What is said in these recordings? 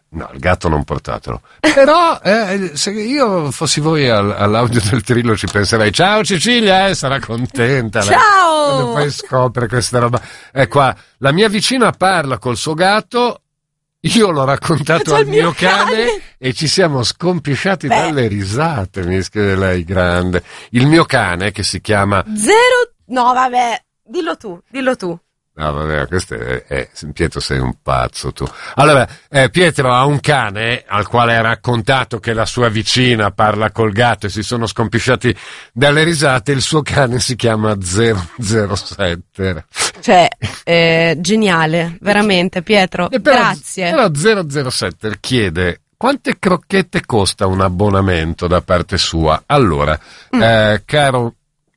No, il gatto non portatelo. Però se io fossi voi all'audio del Trillo ci penserei: ciao Cecilia, sarà contenta. Ciao! Quando poi scopre questa roba. Qua, la mia vicina parla col suo gatto, io l'ho raccontato al mio cane e ci siamo scompisciati dalle risate, mi scrive lei, grande. Il mio cane, che si chiama... No, vabbè, dillo tu. No, vabbè, questo è Pietro, sei un pazzo tu. Allora, Pietro ha un cane al quale ha raccontato che la sua vicina parla col gatto e si sono scompisciati dalle risate. Il suo cane si chiama 007. Cioè, geniale, veramente, Pietro, grazie. Però 007 chiede: quante crocchette costa un abbonamento da parte sua? Allora, caro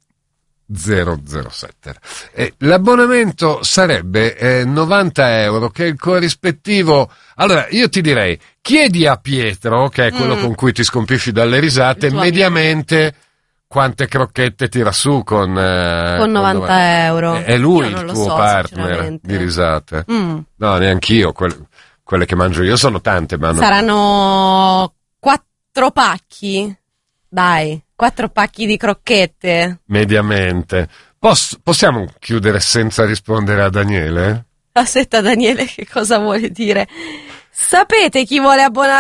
007, l'abbonamento sarebbe 90 euro, che è il corrispettivo. Allora io ti direi, chiedi a Pietro, che è quello con cui ti scompisci dalle risate, mediamente quante crocchette tira su con 90 euro. È lui io non il lo tuo so, partner di risate? No, neanch'io, quelle che mangio io sono tante, ma saranno 4 pacchi, dai. 4 pacchi di crocchette. Mediamente. Possiamo chiudere senza rispondere a Daniele? Aspetta, Daniele, che cosa vuole dire? Sapete chi vuole abbonare